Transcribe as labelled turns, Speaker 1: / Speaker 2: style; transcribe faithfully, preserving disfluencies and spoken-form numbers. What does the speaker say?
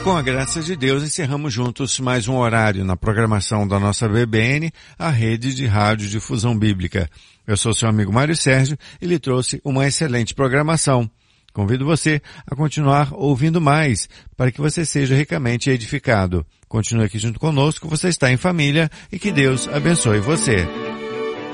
Speaker 1: com a graça de Deus, encerramos juntos mais um horário na programação da nossa B B N, a rede de rádio difusão bíblica. Eu sou seu amigo Mário Sérgio e lhe trouxe uma excelente programação. Convido você a continuar ouvindo mais, para que você seja ricamente edificado. Continue aqui junto conosco, você está em família e que Deus abençoe você.